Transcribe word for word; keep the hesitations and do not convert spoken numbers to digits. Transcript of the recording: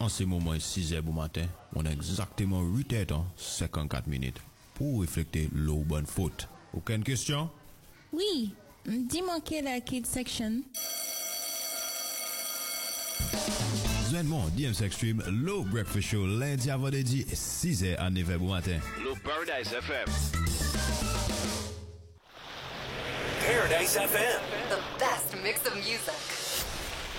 En ce moment, six heures du matin, on a exactement huit heures cinquante-quatre minutes pour refléter l'eau bonne faute. Aucune question? Oui, dis-moi quelle est la kids section. Joinement, D M C Extreme, Low Breakfast Show, lundi à vendredi, six heures à neuf heures du matin. Low Paradise F M. Paradise F M. The best mix of music.